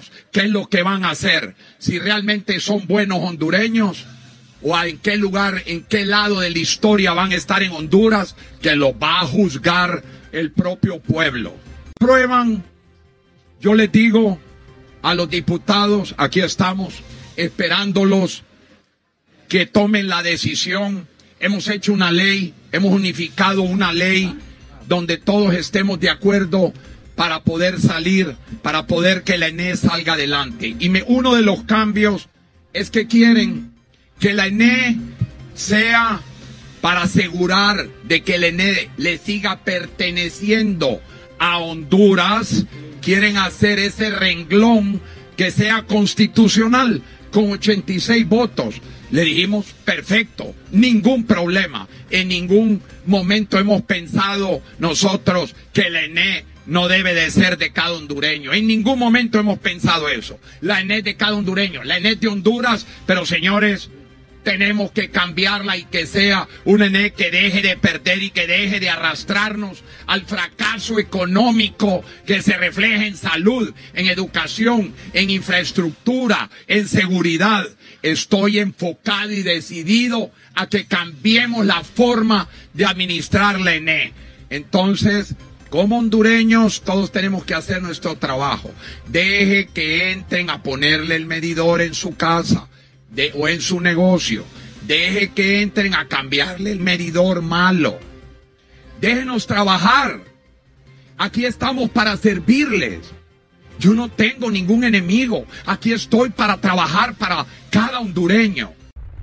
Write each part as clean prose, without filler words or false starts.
hondureños qué es lo que van a hacer, si realmente son buenos hondureños o en qué lugar, en qué lado de la historia van a estar en Honduras, que los va a juzgar el propio pueblo. Prueban, yo les digo a los diputados, aquí estamos esperándolos que tomen la decisión. Hemos hecho una ley, hemos unificado una ley donde todos estemos de acuerdo para poder salir, para poder que la ENE salga adelante. Y uno de los cambios es que quieren que la ENE sea para asegurar de que la ENE le siga perteneciendo a Honduras. Quieren hacer ese renglón que sea constitucional con 86 votos. Le dijimos, perfecto, ningún problema. En ningún momento hemos pensado nosotros que la ENE no debe de ser de cada hondureño. En ningún momento hemos pensado eso. La ENE es de cada hondureño, la ENE es de Honduras, pero señores, tenemos que cambiarla y que sea una ENE que deje de perder y que deje de arrastrarnos al fracaso económico que se refleja en salud, en educación, en infraestructura, en seguridad. Estoy enfocado y decidido a que cambiemos la forma de administrar la ENE. Entonces, como hondureños, todos tenemos que hacer nuestro trabajo. Deje que entren a ponerle el medidor en su casa o en su negocio. Deje que entren a cambiarle el medidor malo. Déjenos trabajar. Aquí estamos para servirles. Yo no tengo ningún enemigo. Aquí estoy para trabajar para cada hondureño.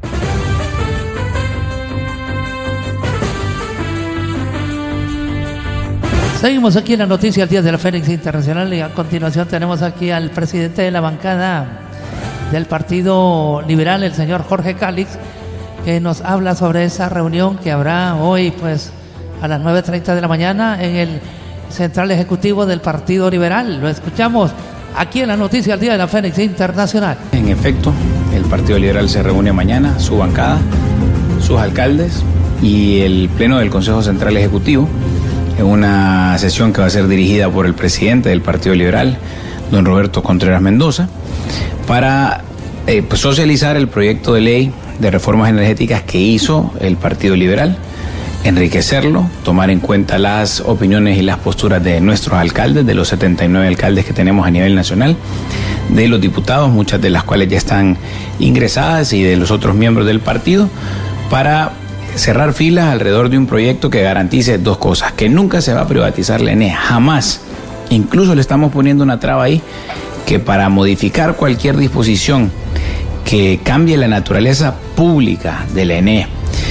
Seguimos aquí en la noticia del Día de la Fénix Internacional y a continuación tenemos aquí al presidente de la bancada del Partido Liberal, el señor Jorge Calix, que nos habla sobre esa reunión que habrá hoy pues a las 9:30 de la mañana en el Central Ejecutivo del Partido Liberal. Lo escuchamos aquí en la noticia del Día de la Fénix Internacional. En efecto, el Partido Liberal se reúne mañana, su bancada, sus alcaldes y el Pleno del Consejo Central Ejecutivo, en una sesión que va a ser dirigida por el presidente del Partido Liberal, don Roberto Contreras Mendoza, para socializar el proyecto de ley de reformas energéticas que hizo el Partido Liberal, enriquecerlo, tomar en cuenta las opiniones y las posturas de nuestros alcaldes, de los 79 alcaldes que tenemos a nivel nacional, de los diputados, muchas de las cuales ya están ingresadas, y de los otros miembros del partido, para cerrar filas alrededor de un proyecto que garantice dos cosas: que nunca se va a privatizar la ENE, jamás. Incluso le estamos poniendo una traba ahí, que para modificar cualquier disposición que cambie la naturaleza pública de la ENE,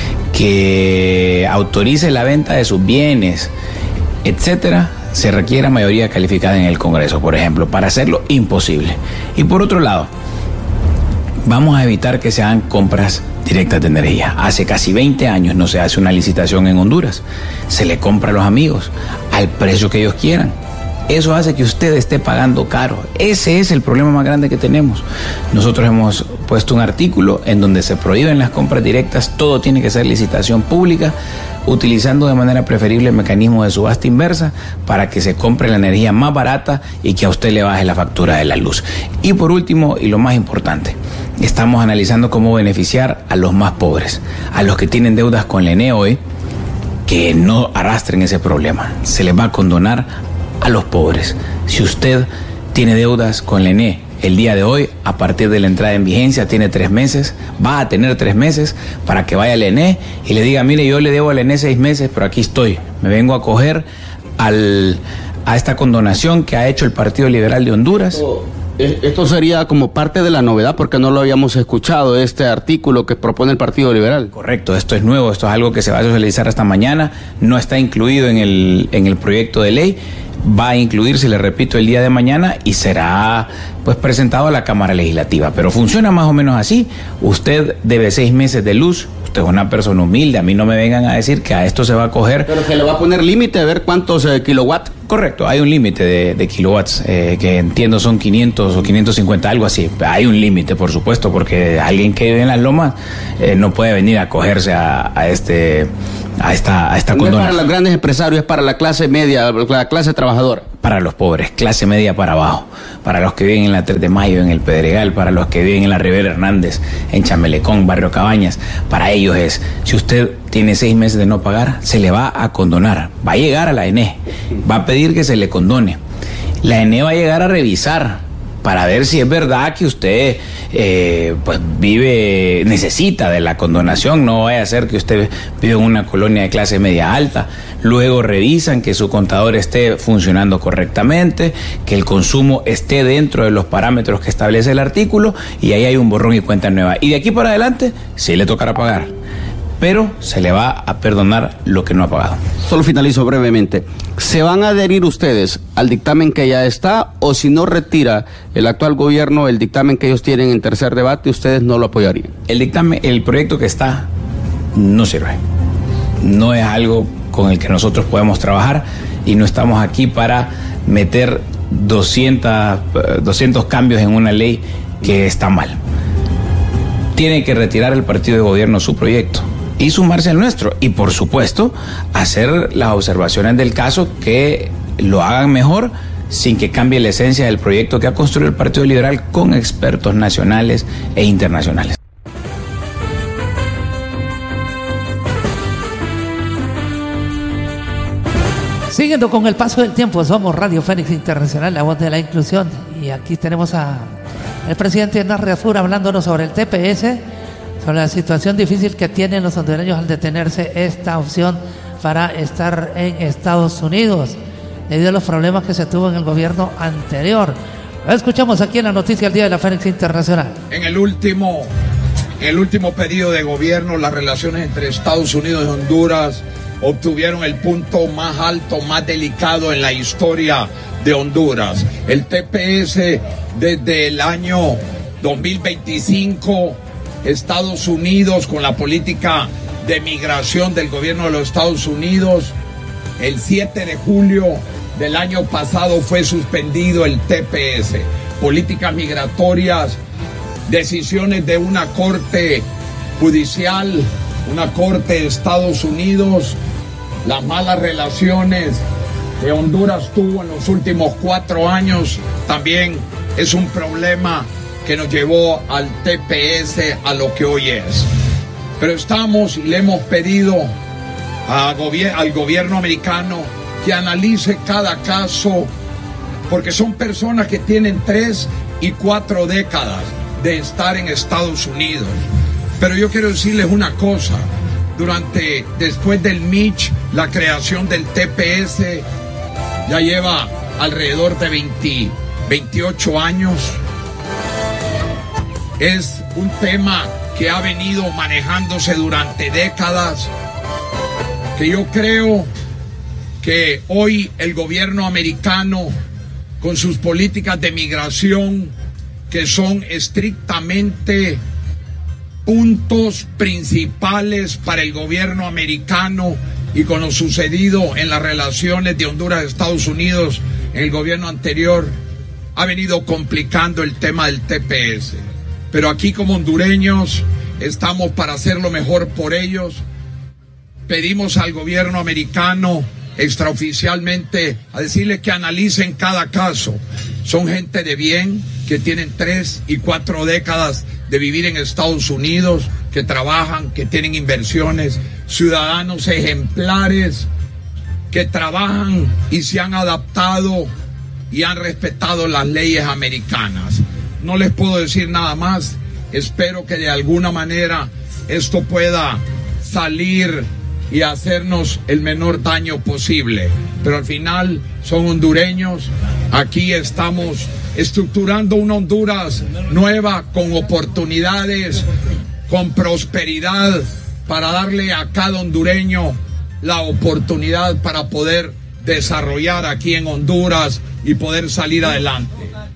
que autorice la venta de sus bienes, etcétera, se requiera mayoría calificada en el Congreso, por ejemplo, para hacerlo imposible. Y por otro lado, vamos a evitar que se hagan compras directas de energía. Hace casi 20 años no se hace una licitación en Honduras. Se le compra a los amigos al precio que ellos quieran. Eso hace que usted esté pagando caro. Ese es el problema más grande que tenemos. Nosotros hemos puesto un artículo en donde se prohíben las compras directas. Todo tiene que ser licitación pública, utilizando de manera preferible el mecanismo de subasta inversa para que se compre la energía más barata y que a usted le baje la factura de la luz. Y por último, y lo más importante, estamos analizando cómo beneficiar a los más pobres, a los que tienen deudas con la ENE hoy, que no arrastren ese problema. Se les va a condonar a los pobres. Si usted tiene deudas con la ENE el día de hoy, a partir de la entrada en vigencia, tiene 3 meses, va a tener 3 meses para que vaya a la ENE y le diga: mire, yo le debo a la ENE 6 meses, pero aquí estoy, me vengo a acoger a esta condonación que ha hecho el Partido Liberal de Honduras. Esto sería como parte de la novedad, porque no lo habíamos escuchado, este artículo que propone el Partido Liberal. Correcto, esto es nuevo, esto es algo que se va a socializar hasta mañana, no está incluido en el proyecto de ley, va a incluirse, le repito, el día de mañana y será pues presentado a la Cámara Legislativa. Pero funciona más o menos así: usted debe 6 meses de luz, usted es una persona humilde, a mí no me vengan a decir que a esto se va a coger. Pero se le va a poner límite a ver cuántos kilowatts. Correcto, hay un límite de kilowatts, que entiendo son 500 o 550, algo así. Hay un límite, por supuesto, porque alguien que vive en las lomas no puede venir a acogerse a este a esta No es condonación. para los grandes empresarios, es para la clase media, la clase trabajadora. Para los pobres, clase media para abajo, para los que viven en la 3 de Mayo, en el Pedregal, para los que viven en la Rivera Hernández, en Chamelecón, Barrio Cabañas, para ellos es, si usted tiene 6 meses de no pagar, se le va a condonar, va a llegar a la ENE, va a pedir que se le condone, la ENE va a llegar a revisar para ver si es verdad que usted pues necesita de la condonación, no vaya a ser que usted vive en una colonia de clase media alta. Luego revisan que su contador esté funcionando correctamente, que el consumo esté dentro de los parámetros que establece el artículo, y ahí hay un borrón y cuenta nueva. Y de aquí para adelante sí le tocará pagar, pero se le va a perdonar lo que no ha pagado. Solo finalizo brevemente. ¿Se van a adherir ustedes al dictamen que ya está, o si no retira el actual gobierno el dictamen que ellos tienen en tercer debate, ustedes no lo apoyarían? El proyecto que está no sirve. No es algo con el que nosotros podemos trabajar, y no estamos aquí para meter 200 cambios en una ley que está mal. Tiene que retirar el partido de gobierno su proyecto y sumarse al nuestro, y por supuesto hacer las observaciones del caso que lo hagan mejor, sin que cambie la esencia del proyecto que ha construido el Partido Liberal con expertos nacionales e internacionales. Siguiendo con el paso del tiempo, somos Radio Fénix Internacional, la voz de la inclusión, y aquí tenemos al presidente Hernán Riazur hablándonos sobre el TPS, sobre la situación difícil que tienen los hondureños al detenerse esta opción para estar en Estados Unidos, debido a los problemas que se tuvo en el gobierno anterior. Lo escuchamos aquí en la noticia del Día de la Fénix Internacional. En el último periodo de gobierno, las relaciones entre Estados Unidos y Honduras obtuvieron el punto más alto, más delicado en la historia de Honduras. El TPS, desde el año 2025, Estados Unidos, con la política de migración del gobierno de los Estados Unidos, el 7 de julio del año pasado fue suspendido el TPS. Políticas migratorias, decisiones de una corte judicial, una corte de Estados Unidos, las malas relaciones que Honduras tuvo en los últimos 4 años, también es un problema que nos llevó al TPS a lo que hoy es. Pero estamos y le hemos pedido al gobierno americano que analice cada caso, porque son personas que tienen 3 y 4 décadas de estar en Estados Unidos. Pero yo quiero decirles una cosa: después del MICH, la creación del TPS ya lleva alrededor de 28 años. Es un tema que ha venido manejándose durante décadas, que yo creo que hoy el gobierno americano, con sus políticas de migración, que son estrictamente puntos principales para el gobierno americano, y con lo sucedido en las relaciones de Honduras y Estados Unidos en el gobierno anterior, ha venido complicando el tema del TPS. Pero aquí, como hondureños, estamos para hacer lo mejor por ellos. Pedimos al gobierno americano extraoficialmente a decirles que analicen cada caso. Son gente de bien, que tienen 3 y 4 décadas de vivir en Estados Unidos, que trabajan, que tienen inversiones, ciudadanos ejemplares, que trabajan y se han adaptado y han respetado las leyes americanas. No les puedo decir nada más. Espero que de alguna manera esto pueda salir y hacernos el menor daño posible. Pero al final son hondureños. Aquí estamos estructurando una Honduras nueva, con oportunidades, con prosperidad, para darle a cada hondureño la oportunidad para poder desarrollar aquí en Honduras y poder salir adelante.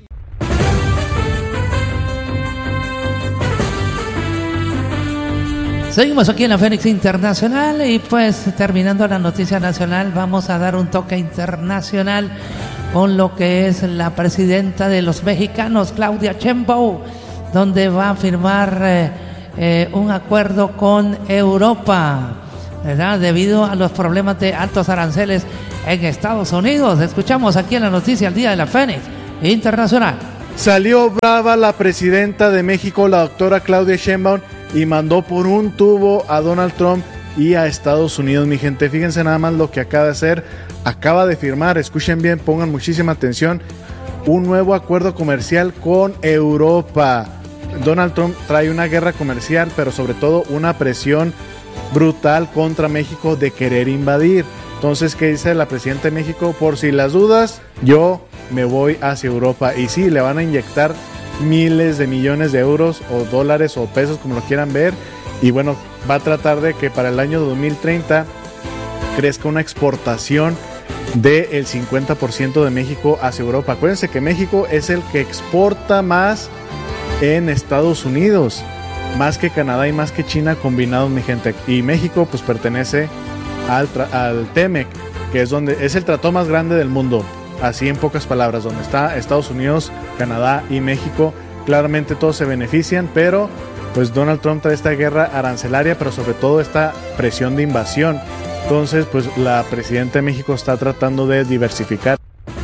Seguimos aquí en la Fénix Internacional, y pues terminando la noticia nacional, vamos a dar un toque internacional con lo que es la presidenta de los mexicanos, Claudia Sheinbaum, donde va a firmar un acuerdo con Europa, ¿verdad? Debido a los problemas de altos aranceles en Estados Unidos. Escuchamos aquí en la noticia el Día de la Fénix Internacional. Salió brava la presidenta de México, la doctora Claudia Sheinbaum, y mandó por un tubo a Donald Trump y a Estados Unidos, mi gente. Fíjense nada más lo que acaba de hacer. Acaba de firmar, escuchen bien, pongan muchísima atención, un nuevo acuerdo comercial con Europa. Donald Trump trae una guerra comercial, pero sobre todo una presión brutal contra México de querer invadir. Entonces, ¿qué dice la presidenta de México? Por si las dudas, yo me voy hacia Europa. Y sí, le van a inyectar miles de millones de euros o dólares o pesos, como lo quieran ver. Y bueno, va a tratar de que para el año 2030 crezca una exportación del 50% de México hacia Europa. Acuérdense que México es el que exporta más en Estados Unidos, más que Canadá y más que China combinados, mi gente. Y México pues pertenece al TEMEC, que es el tratado más grande del mundo. Así en pocas palabras, donde está Estados Unidos, Canadá y México, claramente todos se benefician, pero pues Donald Trump trae esta guerra arancelaria, pero sobre todo esta presión de invasión. Entonces, pues la presidenta de México está tratando de diversificar.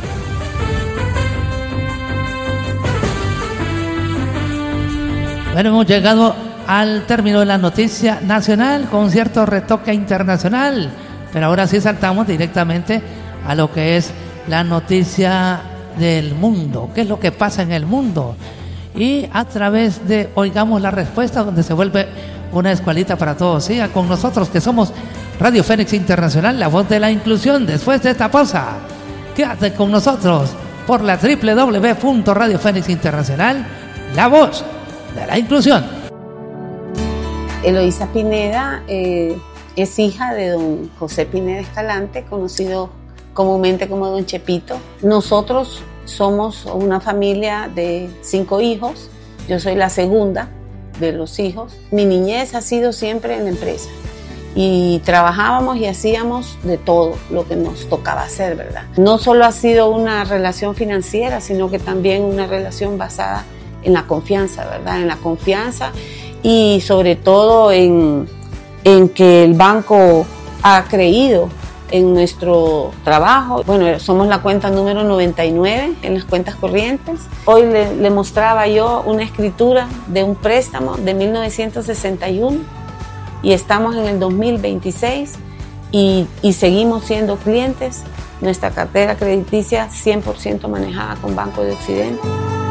Bueno, hemos llegado al término de la noticia nacional con cierto retoque internacional, pero ahora sí saltamos directamente a lo que es la noticia del mundo, qué es lo que pasa en el mundo, y a través de Oigamos la Respuesta, donde se vuelve una escuelita para todos. Siga con nosotros, que somos Radio Fénix Internacional, la voz de la inclusión. Después de esta pausa, quédate con nosotros por la www.Radio Fénix Internacional, la voz de la inclusión. Eloísa Pineda es hija de don José Pineda Escalante, conocido comúnmente como don Chepito. Nosotros somos una familia de 5 hijos. Yo soy la segunda de los hijos. Mi niñez ha sido siempre en la empresa y trabajábamos y hacíamos de todo lo que nos tocaba hacer, ¿verdad? No solo ha sido una relación financiera, sino que también una relación basada en la confianza, ¿verdad? En la confianza y sobre todo en que el banco ha creído en nuestro trabajo. Bueno, somos la cuenta número 99 en las cuentas corrientes. Hoy le mostraba yo una escritura de un préstamo de 1961 y estamos en el 2026 y seguimos siendo clientes. Nuestra cartera crediticia 100% manejada con Banco de Occidente.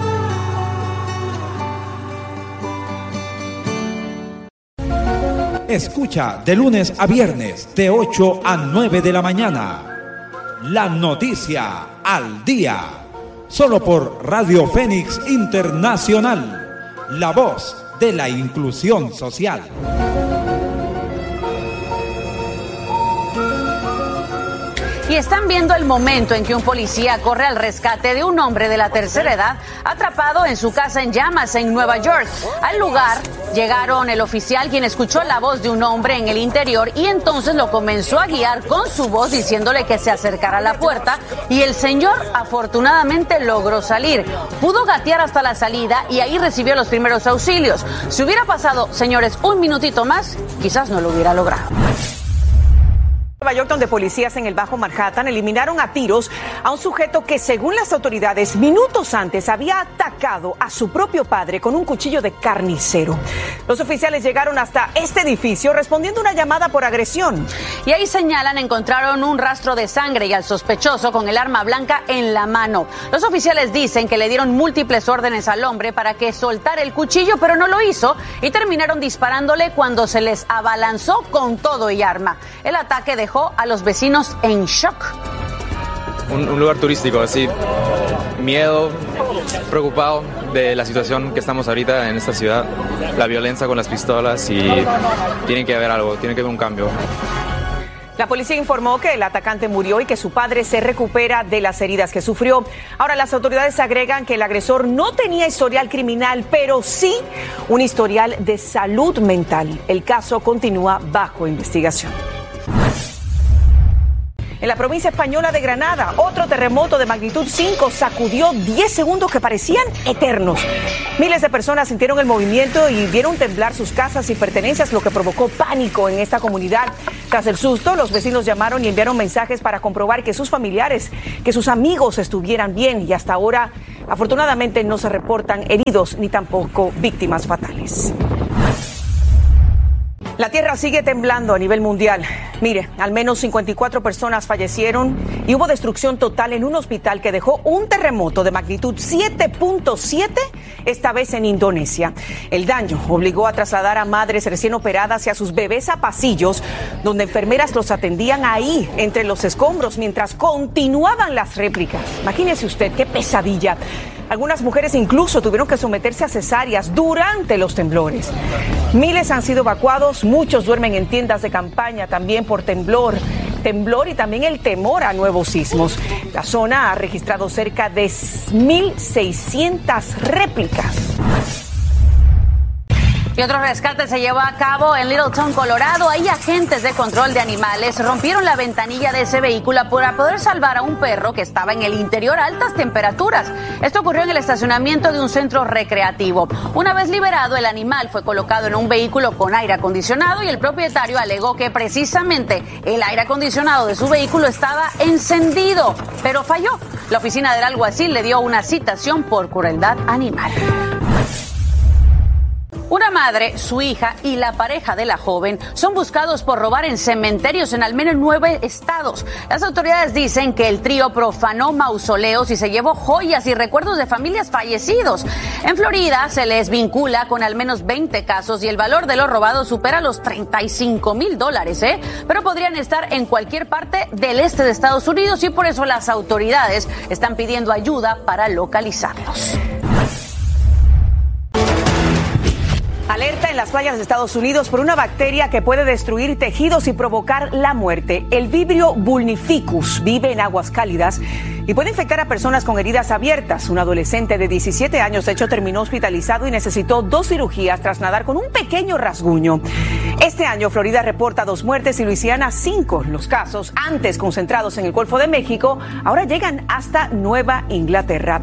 Escucha de lunes a viernes de 8 a 9 de la mañana. La noticia al día. Solo por Radio Fénix Internacional. La voz de la inclusión social. Y están viendo el momento en que un policía corre al rescate de un hombre de la tercera edad atrapado en su casa en llamas en Nueva York. Al lugar llegaron el oficial, quien escuchó la voz de un hombre en el interior y entonces lo comenzó a guiar con su voz diciéndole que se acercara a la puerta, y el señor afortunadamente logró salir. Pudo gatear hasta la salida y ahí recibió los primeros auxilios. Si hubiera pasado, señores, un minutito más, quizás no lo hubiera logrado. Nueva York, donde policías en el Bajo Manhattan eliminaron a tiros a un sujeto que, según las autoridades, minutos antes había atacado a su propio padre con un cuchillo de carnicero. Los oficiales llegaron hasta este edificio respondiendo a una llamada por agresión. Y ahí señalan, encontraron un rastro de sangre y al sospechoso con el arma blanca en la mano. Los oficiales dicen que le dieron múltiples órdenes al hombre para que soltara el cuchillo, pero no lo hizo y terminaron disparándole cuando se les abalanzó con todo y arma. El ataque dejó a los vecinos en shock. Un lugar turístico, así, miedo, preocupado de la situación que estamos ahorita en esta ciudad, la violencia con las pistolas, y tiene que haber algo, tiene que haber un cambio. La policía informó que el atacante murió y que su padre se recupera de las heridas que sufrió. Ahora, las autoridades agregan que el agresor no tenía historial criminal, pero sí un historial de salud mental. El caso continúa bajo investigación. En la provincia española de Granada, otro terremoto de magnitud 5 sacudió 10 segundos que parecían eternos. Miles de personas sintieron el movimiento y vieron temblar sus casas y pertenencias, lo que provocó pánico en esta comunidad. Tras el susto, los vecinos llamaron y enviaron mensajes para comprobar que sus familiares, que sus amigos estuvieran bien, y hasta ahora, afortunadamente, no se reportan heridos ni tampoco víctimas fatales. La tierra sigue temblando a nivel mundial. Mire, al menos 54 personas fallecieron y hubo destrucción total en un hospital que dejó un terremoto de magnitud 7.7, esta vez en Indonesia. El daño obligó a trasladar a madres recién operadas y a sus bebés a pasillos, donde enfermeras los atendían ahí, entre los escombros, mientras continuaban las réplicas. Imagínese usted, qué pesadilla. Algunas mujeres incluso tuvieron que someterse a cesáreas durante los temblores. Miles han sido evacuados, muchos duermen en tiendas de campaña también por temblor y también el temor a nuevos sismos. La zona ha registrado cerca de 1.600 réplicas. Y otro rescate se llevó a cabo en Littleton, Colorado. Ahí agentes de control de animales rompieron la ventanilla de ese vehículo para poder salvar a un perro que estaba en el interior a altas temperaturas. Esto ocurrió en el estacionamiento de un centro recreativo. Una vez liberado, el animal fue colocado en un vehículo con aire acondicionado y el propietario alegó que precisamente el aire acondicionado de su vehículo estaba encendido, pero falló. La oficina del alguacil le dio una citación por crueldad animal. Una madre, su hija y la pareja de la joven son buscados por robar en cementerios en al menos 9 estados. Las autoridades dicen que el trío profanó mausoleos y se llevó joyas y recuerdos de familias fallecidos. En Florida se les vincula con al menos 20 casos y el valor de lo robado supera los $35,000, pero podrían estar en cualquier parte del este de Estados Unidos y por eso las autoridades están pidiendo ayuda para localizarlos. Alerta en las playas de Estados Unidos por una bacteria que puede destruir tejidos y provocar la muerte. El Vibrio vulnificus vive en aguas cálidas y puede infectar a personas con heridas abiertas. Un adolescente de 17 años, de hecho, terminó hospitalizado y necesitó 2 cirugías tras nadar con un pequeño rasguño. Este año, Florida reporta 2 muertes y Luisiana 5. Los casos, antes concentrados en el Golfo de México, ahora llegan hasta Nueva Inglaterra.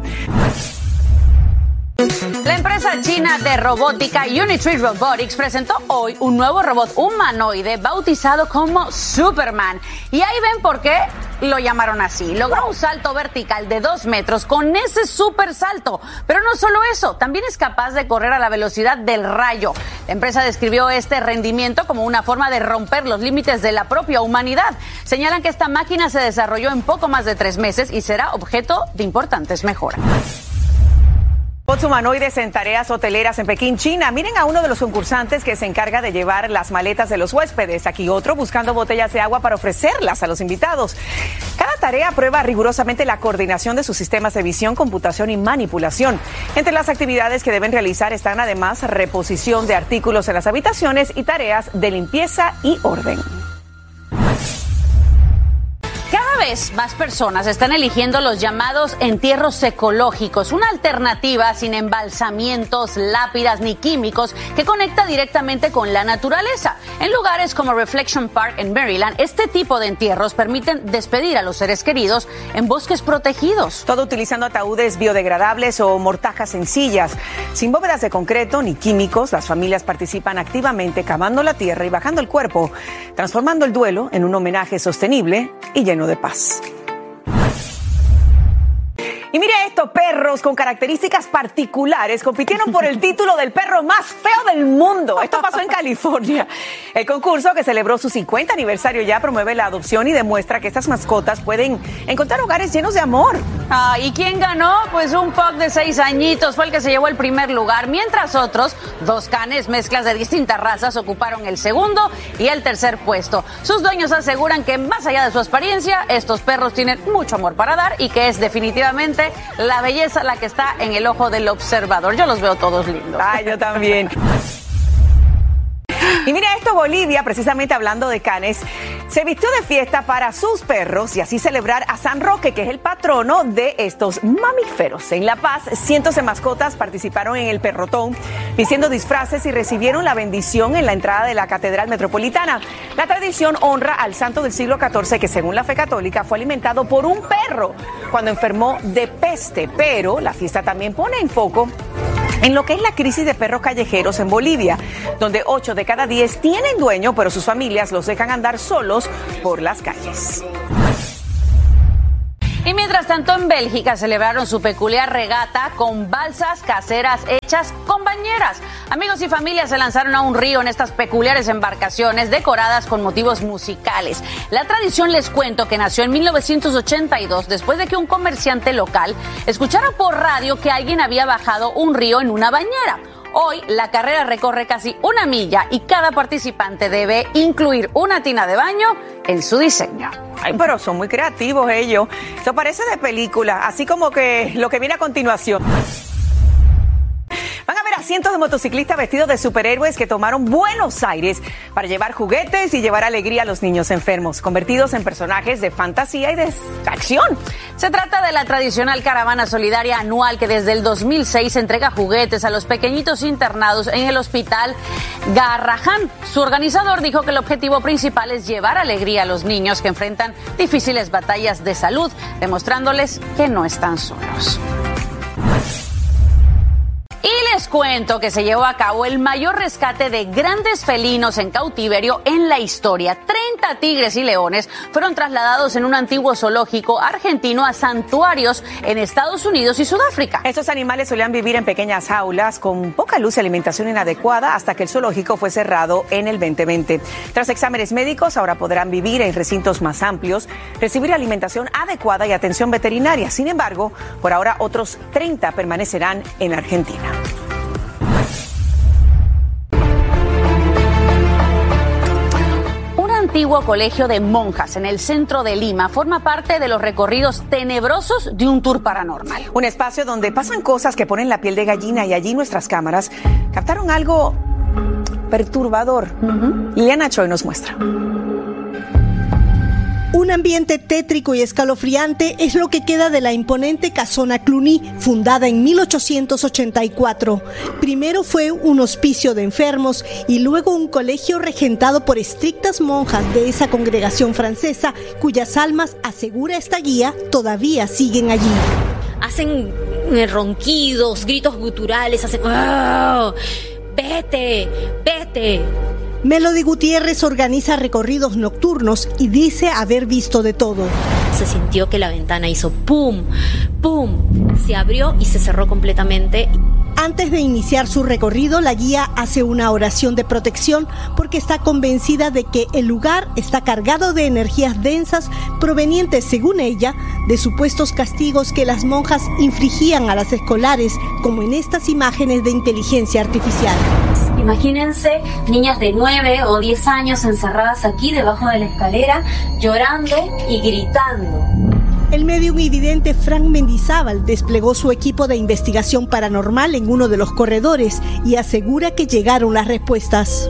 La empresa china de robótica Unitree Robotics presentó hoy un nuevo robot humanoide bautizado como Superman. Y ahí ven por qué lo llamaron así. Logró un salto vertical de 2 metros con ese super salto. Pero no solo eso, también es capaz de correr a la velocidad del rayo. La empresa describió este rendimiento como una forma de romper los límites de la propia humanidad. Señalan que esta máquina se desarrolló en poco más de 3 meses y será objeto de importantes mejoras. Robots humanoides en tareas hoteleras en Pekín, China. Miren a uno de los concursantes que se encarga de llevar las maletas de los huéspedes. Aquí otro buscando botellas de agua para ofrecerlas a los invitados. Cada tarea prueba rigurosamente la coordinación de sus sistemas de visión, computación y manipulación. Entre las actividades que deben realizar están además reposición de artículos en las habitaciones y tareas de limpieza y orden. Cada vez más personas están eligiendo los llamados entierros ecológicos, una alternativa sin embalsamientos, lápidas ni químicos que conecta directamente con la naturaleza. En lugares como Reflection Park en Maryland, este tipo de entierros permiten despedir a los seres queridos en bosques protegidos. Todo utilizando ataúdes biodegradables o mortajas sencillas. Sin bóvedas de concreto ni químicos, las familias participan activamente cavando la tierra y bajando el cuerpo, transformando el duelo en un homenaje sostenible y lleno de paz. Y mire esto, perros con características particulares compitieron por el título del perro más feo del mundo. Esto pasó en California. El concurso, que celebró su 50 aniversario ya, promueve la adopción y demuestra que estas mascotas pueden encontrar hogares llenos de amor. ¿Y quién ganó? Pues un pug de 6 añitos fue el que se llevó el primer lugar, mientras otros 2 canes mezclas de distintas razas ocuparon el segundo y el tercer puesto. Sus dueños aseguran que más allá de su apariencia, estos perros tienen mucho amor para dar y que es definitivamente la belleza la que está en el ojo del observador. Yo los veo todos lindos. Ay, yo también. Y mira esto, Bolivia, precisamente hablando de canes, se vistió de fiesta para sus perros y así celebrar a San Roque, que es el patrono de estos mamíferos. En La Paz, cientos de mascotas participaron en el perrotón, vistiendo disfraces y recibieron la bendición en la entrada de la Catedral Metropolitana. La tradición honra al santo del siglo XIV, que según la fe católica fue alimentado por un perro cuando enfermó de peste, pero la fiesta también pone en foco en lo que es la crisis de perros callejeros en Bolivia, donde 8 de cada 10 tienen dueño, pero sus familias los dejan andar solos por las calles. Y mientras tanto, en Bélgica celebraron su peculiar regata con balsas caseras hechas con bañeras. Amigos y familias se lanzaron a un río en estas peculiares embarcaciones decoradas con motivos musicales. La tradición, les cuento, que nació en 1982 después de que un comerciante local escuchara por radio que alguien había bajado un río en una bañera. Hoy la carrera recorre casi 1 milla y cada participante debe incluir una tina de baño en su diseño. Ay, pero son muy creativos ellos. Esto parece de película, así como que lo que viene a continuación. Van a ver a cientos de motociclistas vestidos de superhéroes que tomaron Buenos Aires para llevar juguetes y llevar alegría a los niños enfermos, convertidos en personajes de fantasía y de acción. Se trata de la tradicional caravana solidaria anual que desde el 2006 entrega juguetes a los pequeñitos internados en el hospital Garrahan. Su organizador dijo que el objetivo principal es llevar alegría a los niños que enfrentan difíciles batallas de salud, demostrándoles que no están solos. Y les cuento que se llevó a cabo el mayor rescate de grandes felinos en cautiverio en la historia. 30 tigres y leones fueron trasladados en un antiguo zoológico argentino a santuarios en Estados Unidos y Sudáfrica. Estos animales solían vivir en pequeñas jaulas con poca luz y alimentación inadecuada hasta que el zoológico fue cerrado en el 2020. Tras exámenes médicos, ahora podrán vivir en recintos más amplios, recibir alimentación adecuada y atención veterinaria. Sin embargo, por ahora otros 30 permanecerán en Argentina. Un antiguo colegio de monjas en el centro de Lima forma parte de los recorridos tenebrosos de un tour paranormal. Un espacio donde pasan cosas que ponen la piel de gallina, y allí nuestras cámaras captaron algo perturbador. Liliana Choi nos muestra. Un ambiente tétrico y escalofriante es lo que queda de la imponente Casona Cluny, fundada en 1884. Primero fue un hospicio de enfermos y luego un colegio regentado por estrictas monjas de esa congregación francesa, cuyas almas, asegura esta guía, todavía siguen allí. Hacen ronquidos, gritos guturales, hacen ¡oh! ¡Vete! ¡Vete! Melody Gutiérrez organiza recorridos nocturnos y dice haber visto de todo. Se sintió que la ventana hizo ¡pum! ¡Pum! Se abrió y se cerró completamente. Antes de iniciar su recorrido, la guía hace una oración de protección porque está convencida de que el lugar está cargado de energías densas provenientes, según ella, de supuestos castigos que las monjas infligían a las escolares, como en estas imágenes de inteligencia artificial. Imagínense niñas de 9 o 10 años encerradas aquí debajo de la escalera, llorando y gritando. El médium y vidente Frank Mendizábal desplegó su equipo de investigación paranormal en uno de los corredores y asegura que llegaron las respuestas.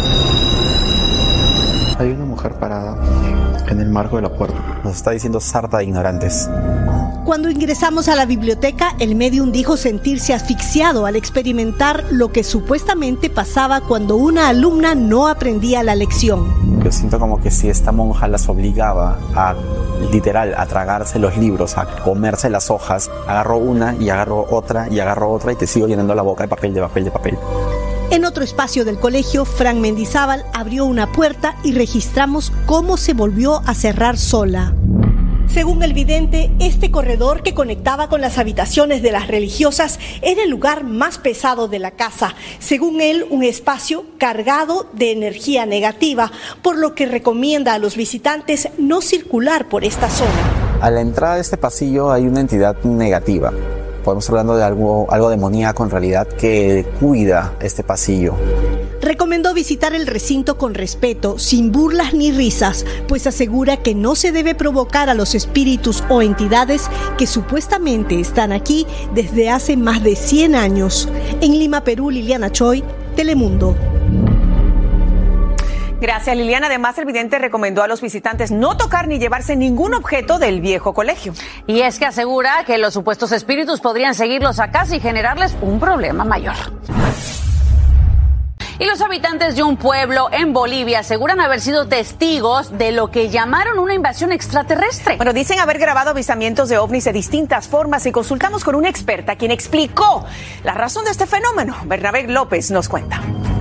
Hay una mujer parada en el marco de la puerta. Nos está diciendo sarta de ignorantes. Cuando ingresamos a la biblioteca, el médium dijo sentirse asfixiado al experimentar lo que supuestamente pasaba cuando una alumna no aprendía la lección. Yo siento como que si esta monja las obligaba a, literal, a tragarse los libros, a comerse las hojas, agarro una y agarro otra y agarro otra y te sigo llenando la boca de papel, de papel, de papel. En otro espacio del colegio, Frank Mendizábal abrió una puerta y registramos cómo se volvió a cerrar sola. Según el vidente, este corredor que conectaba con las habitaciones de las religiosas era el lugar más pesado de la casa. Según él, un espacio cargado de energía negativa, por lo que recomienda a los visitantes no circular por esta zona. A la entrada de este pasillo hay una entidad negativa. Podemos estar hablando de algo demoníaco en realidad que cuida este pasillo. Recomendó visitar el recinto con respeto, sin burlas ni risas, pues asegura que no se debe provocar a los espíritus o entidades que supuestamente están aquí desde hace más de 100 años. En Lima, Perú, Liliana Choi, Telemundo. Gracias, Liliana. Además, el vidente recomendó a los visitantes no tocar ni llevarse ningún objeto del viejo colegio. Y es que asegura que los supuestos espíritus podrían seguirlos a casa y generarles un problema mayor. Y los habitantes de un pueblo en Bolivia aseguran haber sido testigos de lo que llamaron una invasión extraterrestre. Bueno, dicen haber grabado avistamientos de ovnis de distintas formas y consultamos con una experta quien explicó la razón de este fenómeno. Bernabé López nos cuenta.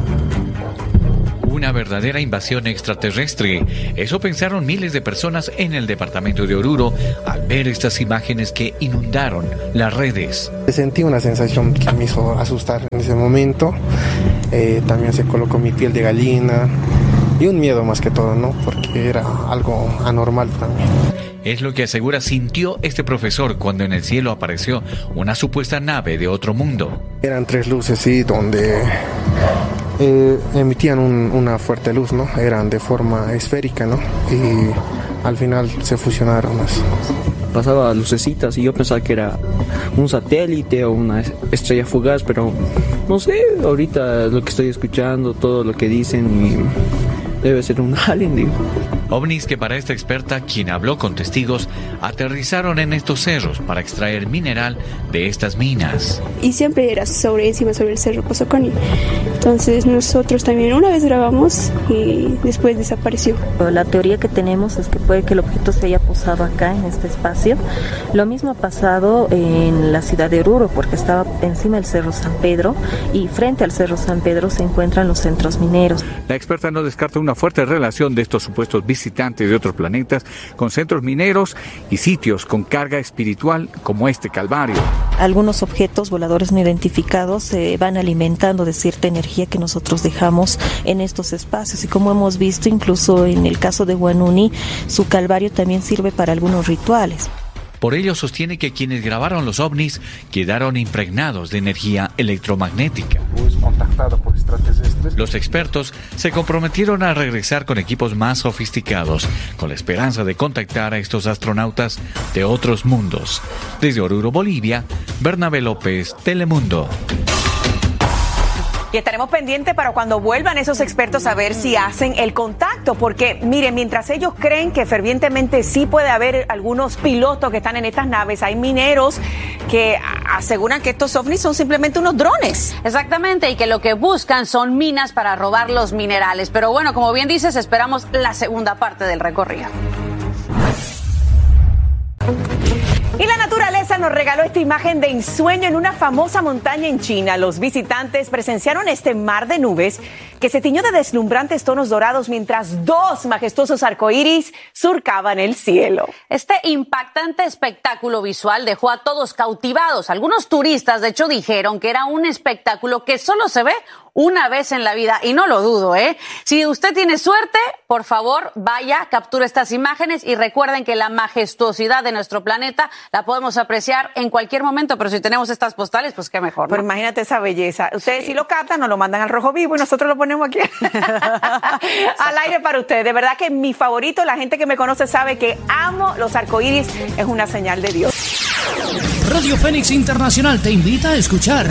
Una verdadera invasión extraterrestre. Eso pensaron miles de personas en el departamento de Oruro al ver estas imágenes que inundaron las redes. Sentí una sensación que me hizo asustar en ese momento. También se colocó mi piel de gallina y un miedo más que todo, ¿no? Porque era algo anormal también. Es lo que asegura sintió este profesor cuando en el cielo apareció una supuesta nave de otro mundo. Eran 3 luces, sí, donde emitían una fuerte luz, ¿no? Eran de forma esférica, ¿no? Y al final se fusionaron. Pasaba lucecitas y yo pensaba que era un satélite o una estrella fugaz, pero no sé, ahorita lo que estoy escuchando, todo lo que dicen, y debe ser un alien, digo. OVNIs que para esta experta, quien habló con testigos, aterrizaron en estos cerros para extraer mineral de estas minas. Y siempre era sobre el cerro Pozoconi. Entonces nosotros también una vez grabamos y después desapareció. La teoría que tenemos es que puede que el objeto se haya posado acá en este espacio. Lo mismo ha pasado en la ciudad de Oruro, porque estaba encima del Cerro San Pedro y frente al Cerro San Pedro se encuentran los centros mineros. La experta no descarta una fuerte relación de estos supuestos visitantes de otros planetas con centros mineros y sitios con carga espiritual como este Calvario. Algunos objetos voladores no identificados se van alimentando de cierta energía que nosotros dejamos en estos espacios, y como hemos visto incluso en el caso de Huanuni, su Calvario también sirve para algunos rituales. Por ello sostiene que quienes grabaron los ovnis quedaron impregnados de energía electromagnética. Los expertos se comprometieron a regresar con equipos más sofisticados, con la esperanza de contactar a estos astronautas de otros mundos. Desde Oruro, Bolivia, Bernabé López, Telemundo. Y estaremos pendientes para cuando vuelvan esos expertos a ver si hacen el contacto, porque miren, mientras ellos creen que fervientemente sí puede haber algunos pilotos que están en estas naves, hay mineros que aseguran que estos ovnis son simplemente unos drones. Exactamente, y que lo que buscan son minas para robar los minerales. Pero bueno, como bien dices, esperamos la segunda parte del recorrido. Y la naturaleza nos regaló esta imagen de ensueño en una famosa montaña en China. Los visitantes presenciaron este mar de nubes que se tiñó de deslumbrantes tonos dorados mientras 2 majestuosos arcoíris surcaban el cielo. Este impactante espectáculo visual dejó a todos cautivados. Algunos turistas, de hecho, dijeron que era un espectáculo que solo se ve una vez en la vida, y no lo dudo, ¿eh? Si usted tiene suerte, por favor, vaya, capture estas imágenes y recuerden que la majestuosidad de nuestro planeta la podemos apreciar en cualquier momento, pero si tenemos estas postales, pues qué mejor, ¿no? Pero imagínate esa belleza. Ustedes sí lo captan, nos lo mandan al Rojo Vivo y nosotros lo ponemos aquí al aire para ustedes. De verdad que mi favorito, la gente que me conoce sabe que amo los arcoíris, es una señal de Dios. Radio Fénix Internacional te invita a escuchar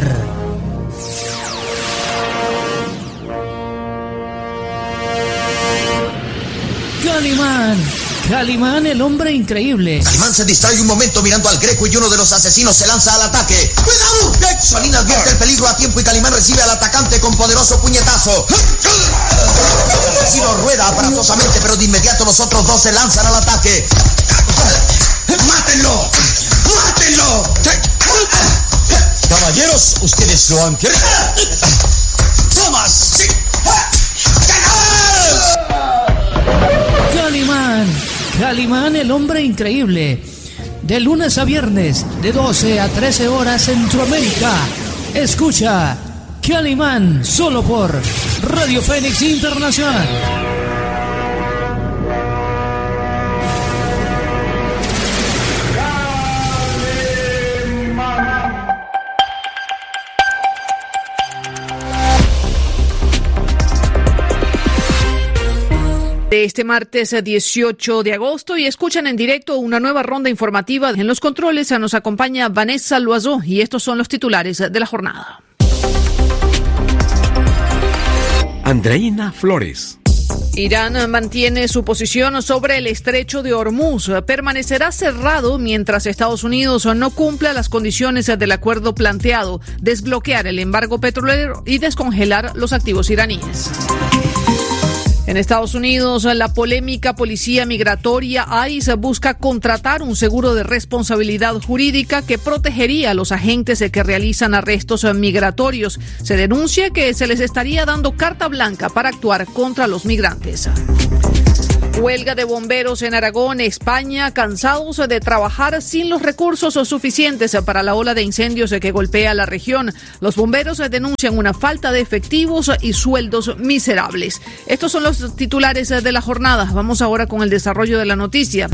Calimán, el hombre increíble. Calimán se distrae un momento mirando al Greco y uno de los asesinos se lanza al ataque. ¡Cuidado! Solín advierte el peligro a tiempo y Calimán recibe al atacante con poderoso puñetazo. El asesino rueda aparatosamente, pero de inmediato los otros 2 se lanzan al ataque. ¡Mátenlo! ¡Mátenlo! Caballeros, ustedes lo han querido. ¡Tomas! Calimán, el hombre increíble. De lunes a viernes, de 12 a 13 horas Centroamérica. Escucha Calimán solo por Radio Fénix Internacional. Este martes 18 de agosto y escuchan en directo una nueva ronda informativa. En los controles nos acompaña Vanessa Loazó y estos son los titulares de la jornada. Andreina Flores. Irán mantiene su posición sobre el estrecho de Hormuz. Permanecerá cerrado mientras Estados Unidos no cumpla las condiciones del acuerdo planteado, desbloquear el embargo petrolero y descongelar los activos iraníes. En Estados Unidos, la polémica policía migratoria ICE busca contratar un seguro de responsabilidad jurídica que protegería a los agentes que realizan arrestos migratorios. Se denuncia que se les estaría dando carta blanca para actuar contra los migrantes. Huelga de bomberos en Aragón, España, cansados de trabajar sin los recursos suficientes para la ola de incendios que golpea la región. Los bomberos denuncian una falta de efectivos y sueldos miserables. Estos son los titulares de la jornada. Vamos ahora con el desarrollo de la noticia.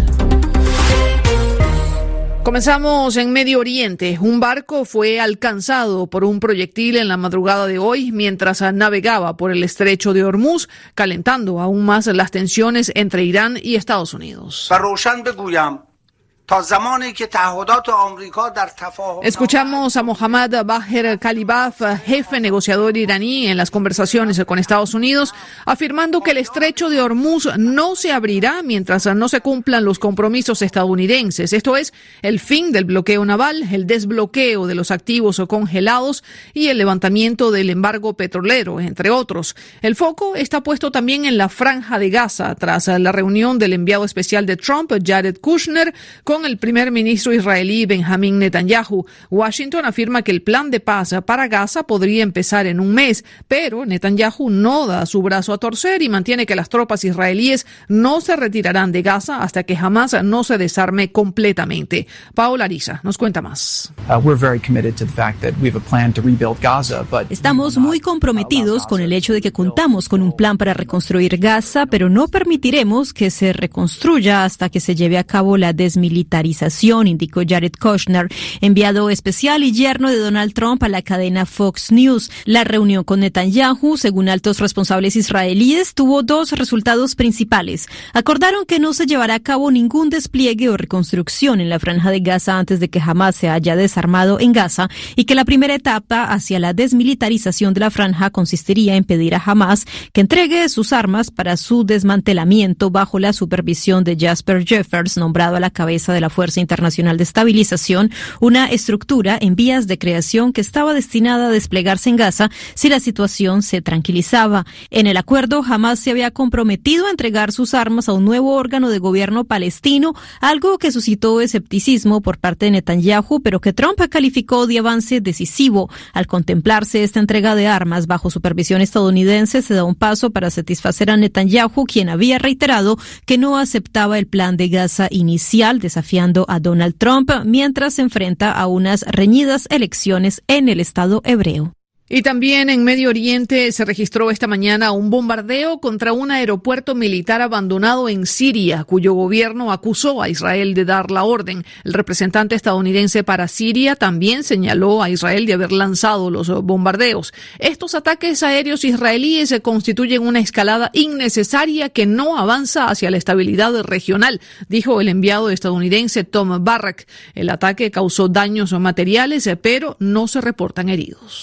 Comenzamos en Medio Oriente. Un barco fue alcanzado por un proyectil en la madrugada de hoy mientras navegaba por el estrecho de Hormuz, calentando aún más las tensiones entre Irán y Estados Unidos. Escuchamos a Mohammad Baher Kalibaf, jefe negociador iraní en las conversaciones con Estados Unidos, afirmando que el estrecho de Hormuz no se abrirá mientras no se cumplan los compromisos estadounidenses. Esto es, el fin del bloqueo naval, el desbloqueo de los activos congelados y el levantamiento del embargo petrolero, entre otros. El foco está puesto también en la Franja de Gaza, tras la reunión del enviado especial de Trump, Jared Kushner, con el primer ministro israelí Benjamin Netanyahu. Washington afirma que el plan de paz para Gaza podría empezar en un mes, pero Netanyahu no da su brazo a torcer y mantiene que las tropas israelíes no se retirarán de Gaza hasta que Hamás no se desarme completamente. Paola Ariza nos cuenta más. Estamos muy comprometidos con el hecho de que contamos con un plan para reconstruir Gaza, pero no permitiremos que se reconstruya hasta que se lleve a cabo la desmilitarización, indicó Jared Kushner, enviado especial y yerno de Donald Trump a la cadena Fox News. La reunión con Netanyahu, según altos responsables israelíes, tuvo dos resultados principales. Acordaron que no se llevará a cabo ningún despliegue o reconstrucción en la Franja de Gaza antes de que Hamás se haya desarmado en Gaza y que la primera etapa hacia la desmilitarización de la franja consistiría en pedir a Hamás que entregue sus armas para su desmantelamiento bajo la supervisión de Jasper Jeffers, nombrado a la cabeza de la Fuerza Internacional de Estabilización, una estructura en vías de creación que estaba destinada a desplegarse en Gaza si la situación se tranquilizaba. En el acuerdo, Hamás se había comprometido a entregar sus armas a un nuevo órgano de gobierno palestino, algo que suscitó escepticismo por parte de Netanyahu, pero que Trump calificó de avance decisivo. Al contemplarse esta entrega de armas bajo supervisión estadounidense, se da un paso para satisfacer a Netanyahu, quien había reiterado que no aceptaba el plan de Gaza inicial, desafiando a Donald Trump mientras se enfrenta a unas reñidas elecciones en el Estado hebreo. Y también en Medio Oriente se registró esta mañana un bombardeo contra un aeropuerto militar abandonado en Siria, cuyo gobierno acusó a Israel de dar la orden. El representante estadounidense para Siria también señaló a Israel de haber lanzado los bombardeos. Estos ataques aéreos israelíes constituyen una escalada innecesaria que no avanza hacia la estabilidad regional, dijo el enviado estadounidense Tom Barrack. El ataque causó daños materiales, pero no se reportan heridos.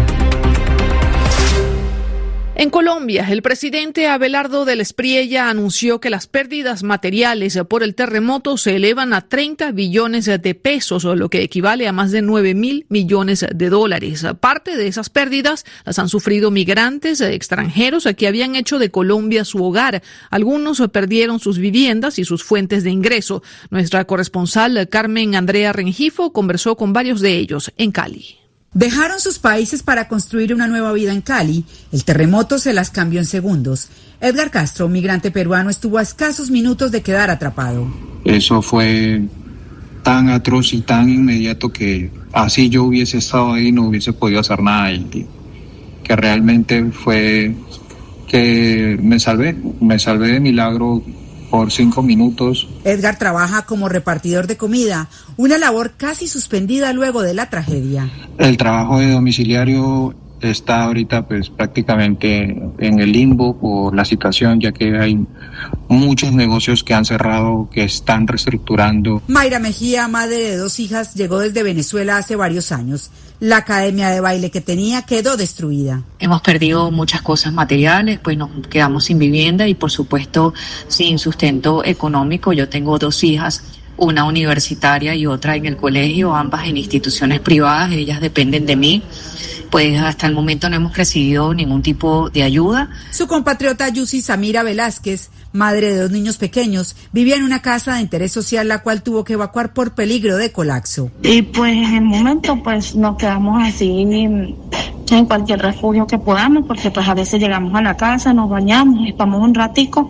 En Colombia, el presidente Abelardo del Espriella anunció que las pérdidas materiales por el terremoto se elevan a 30 billones de pesos, lo que equivale a más de 9.000 millones de dólares. Parte de esas pérdidas las han sufrido migrantes extranjeros que habían hecho de Colombia su hogar. Algunos perdieron sus viviendas y sus fuentes de ingreso. Nuestra corresponsal Carmen Andrea Rengifo conversó con varios de ellos en Cali. Dejaron sus países para construir una nueva vida en Cali. El terremoto se las cambió en segundos. Edgar Castro, un migrante peruano, estuvo a escasos minutos de quedar atrapado. Eso fue tan atroz y tan inmediato que así yo hubiese estado ahí no hubiese podido hacer nada, y que realmente fue que me salvé de milagro por 5 minutos. Edgar trabaja como repartidor de comida, una labor casi suspendida luego de la tragedia. El trabajo de domiciliario está ahorita pues prácticamente en el limbo por la situación, ya que hay muchos negocios que han cerrado, que están reestructurando. Mayra Mejía, madre de 2 hijas, llegó desde Venezuela hace varios años. La academia de baile que tenía quedó destruida. Hemos perdido muchas cosas materiales, pues nos quedamos sin vivienda y por supuesto sin sustento económico. Yo tengo 2 hijas, una universitaria y otra en el colegio, ambas en instituciones privadas, ellas dependen de mí. Pues hasta el momento no hemos recibido ningún tipo de ayuda. Su compatriota Yusi Samira Velázquez, madre de 2 niños pequeños, vivía en una casa de interés social la cual tuvo que evacuar por peligro de colapso. Y pues en el momento pues nos quedamos así en cualquier refugio que podamos, porque pues a veces llegamos a la casa, nos bañamos, estamos un ratico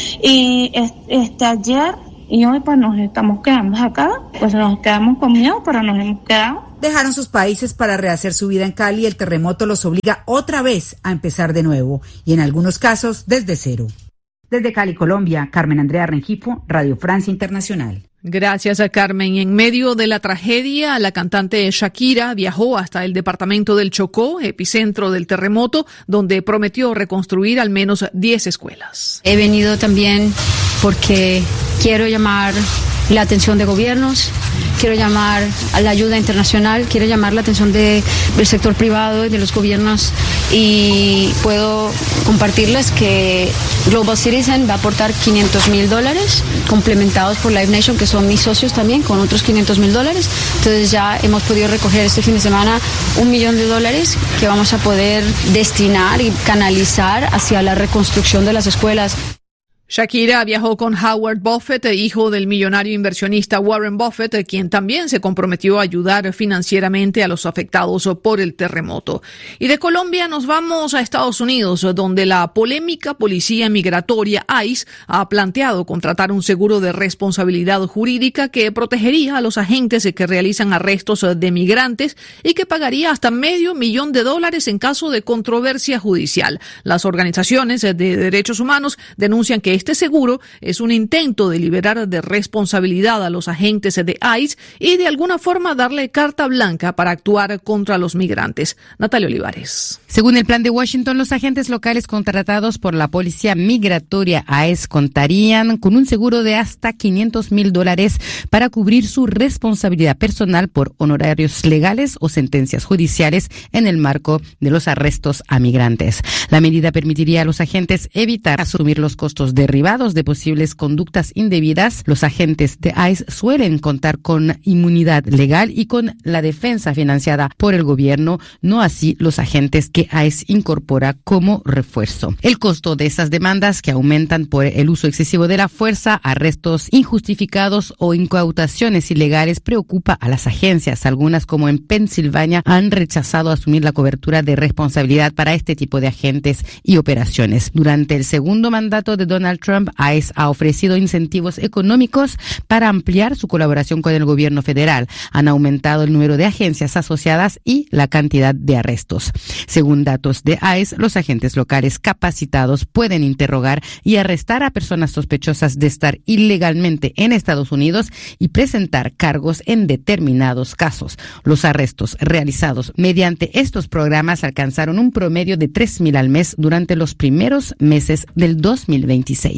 y ayer y hoy pues nos estamos quedando acá, pues nos quedamos con miedo, pero nos hemos quedado. Dejaron sus países para rehacer su vida en Cali. El terremoto los obliga otra vez a empezar de nuevo y en algunos casos desde cero. Desde Cali, Colombia, Carmen Andrea Rengifo, Radio Francia Internacional. Gracias a Carmen. En medio de la tragedia, la cantante Shakira viajó hasta el departamento del Chocó, epicentro del terremoto, donde prometió reconstruir al menos 10 escuelas. He venido también porque quiero llamar la atención de gobiernos, quiero llamar a la ayuda internacional, quiero llamar la atención del sector privado y de los gobiernos, y puedo compartirles que Global Citizen va a aportar $500,000 complementados por Live Nation, que son mis socios también, con otros $500,000. Entonces ya hemos podido recoger este fin de semana $1 millón que vamos a poder destinar y canalizar hacia la reconstrucción de las escuelas. Shakira viajó con Howard Buffett, hijo del millonario inversionista Warren Buffett, quien también se comprometió a ayudar financieramente a los afectados por el terremoto. Y de Colombia nos vamos a Estados Unidos, donde la polémica policía migratoria ICE ha planteado contratar un seguro de responsabilidad jurídica que protegería a los agentes que realizan arrestos de migrantes y que pagaría hasta $500,000 en caso de controversia judicial. Las organizaciones de derechos humanos denuncian que este seguro es un intento de liberar de responsabilidad a los agentes de ICE y de alguna forma darle carta blanca para actuar contra los migrantes. Natalia Olivares. Según el plan de Washington, los agentes locales contratados por la policía migratoria ICE contarían con un seguro de hasta $500,000 para cubrir su responsabilidad personal por honorarios legales o sentencias judiciales en el marco de los arrestos a migrantes. La medida permitiría a los agentes evitar asumir los costos derivados de posibles conductas indebidas. Los agentes de ICE suelen contar con inmunidad legal y con la defensa financiada por el gobierno, no así los agentes que ICE incorpora como refuerzo. El costo de esas demandas, que aumentan por el uso excesivo de la fuerza, arrestos injustificados o incautaciones ilegales, preocupa a las agencias. Algunas, como en Pensilvania, han rechazado asumir la cobertura de responsabilidad para este tipo de agentes y operaciones. Durante el segundo mandato de Donald Trump, ICE ha ofrecido incentivos económicos para ampliar su colaboración con el gobierno federal. Han aumentado el número de agencias asociadas y la cantidad de arrestos. Según datos de ICE, los agentes locales capacitados pueden interrogar y arrestar a personas sospechosas de estar ilegalmente en Estados Unidos y presentar cargos en determinados casos. Los arrestos realizados mediante estos programas alcanzaron un promedio de 3,000 al mes durante los primeros meses del 2026.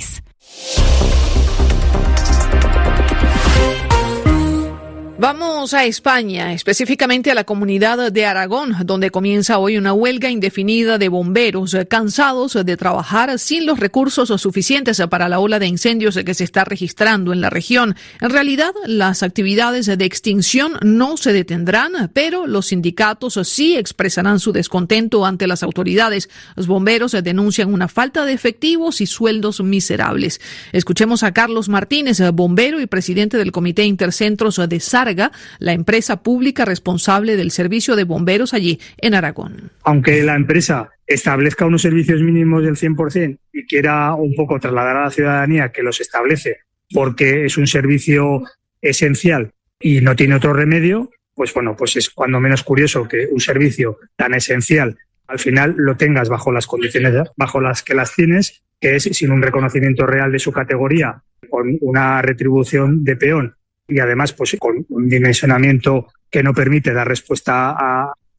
Vamos a España, específicamente a la comunidad de Aragón, donde comienza hoy una huelga indefinida de bomberos, cansados de trabajar sin los recursos suficientes para la ola de incendios que se está registrando en la región. En realidad, las actividades de extinción no se detendrán, pero los sindicatos sí expresarán su descontento ante las autoridades. Los bomberos denuncian una falta de efectivos y sueldos miserables. Escuchemos a Carlos Martínez, bombero y presidente del Comité Intercentros de Sarga, la empresa pública responsable del servicio de bomberos allí en Aragón. Aunque la empresa establezca unos servicios mínimos del 100% y quiera un poco trasladar a la ciudadanía que los establece porque es un servicio esencial y no tiene otro remedio, pues bueno, pues es cuando menos curioso que un servicio tan esencial al final lo tengas bajo las condiciones bajo las que las tienes, que es sin un reconocimiento real de su categoría, con una retribución de peón y además pues con un dimensionamiento que no permite dar respuesta a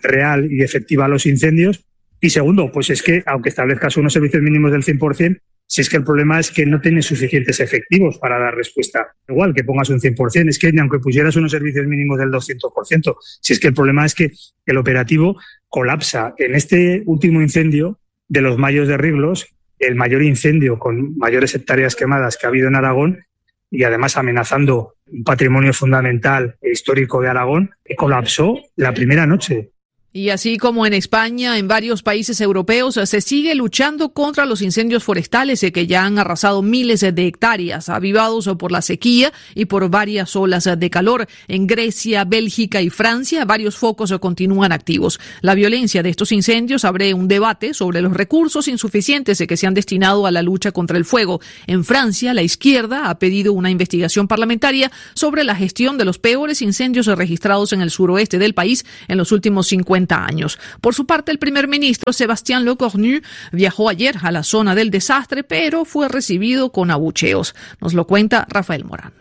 real y efectiva a los incendios. Y segundo, pues es que, aunque establezcas unos servicios mínimos del 100%, si es que el problema es que no tienes suficientes efectivos para dar respuesta. Igual que pongas un 100%, es que ni aunque pusieras unos servicios mínimos del 200%, si es que el problema es que el operativo colapsa. En este último incendio de los Mayos de Riglos, el mayor incendio con mayores hectáreas quemadas que ha habido en Aragón, y además amenazando un patrimonio fundamental e histórico de Aragón, colapsó la primera noche. Y así como en España, en varios países europeos, se sigue luchando contra los incendios forestales que ya han arrasado miles de hectáreas, avivados por la sequía y por varias olas de calor. En Grecia, Bélgica y Francia, varios focos continúan activos. La violencia de estos incendios abre un debate sobre los recursos insuficientes que se han destinado a la lucha contra el fuego. En Francia, la izquierda ha pedido una investigación parlamentaria sobre la gestión de los peores incendios registrados en el suroeste del país en los últimos 50 años. Por su parte, el primer ministro Sébastien Lecornu viajó ayer a la zona del desastre, pero fue recibido con abucheos. Nos lo cuenta Rafael Morán.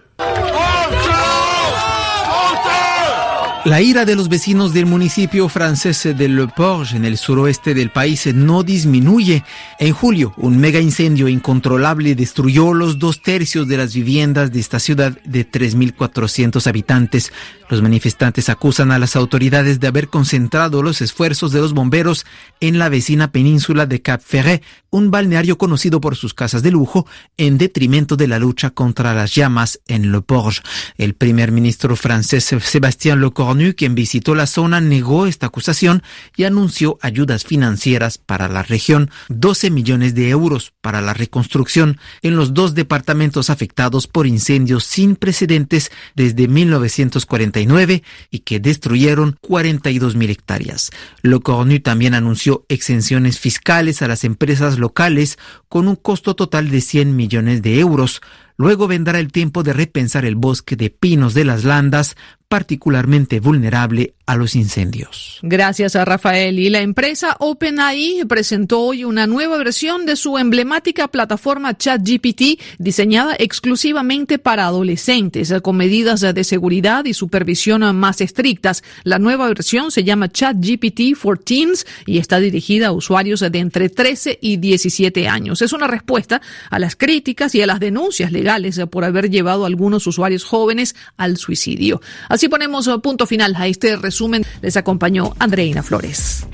La ira de los vecinos del municipio francés de Le Porge, en el suroeste del país, no disminuye. En julio, un mega incendio incontrolable destruyó los 2/3 de las viviendas de esta ciudad de 3.400 habitantes. Los manifestantes acusan a las autoridades de haber concentrado los esfuerzos de los bomberos en la vecina península de Cap Ferret, un balneario conocido por sus casas de lujo, en detrimento de la lucha contra las llamas en Le Porge. El primer ministro francés Sébastien Lecornu, quien visitó la zona, negó esta acusación y anunció ayudas financieras para la región, 12 millones de euros para la reconstrucción en los 2 departamentos afectados por incendios sin precedentes desde 1949 y que destruyeron 42.000 hectáreas. Lecornu también anunció exenciones fiscales a las empresas locales con un costo total de 100 millones de euros. Luego vendrá el tiempo de repensar el bosque de pinos de las Landas, particularmente vulnerable a los incendios. Gracias a Rafael. Y la empresa OpenAI presentó hoy una nueva versión de su emblemática plataforma ChatGPT, diseñada exclusivamente para adolescentes, con medidas de seguridad y supervisión más estrictas. La nueva versión se llama ChatGPT for Teens y está dirigida a usuarios de entre 13 y 17 años. Es una respuesta a las críticas y a las denuncias legales por haber llevado a algunos usuarios jóvenes al suicidio. Así ponemos punto final a este resumen. Les acompañó Andreina Flores.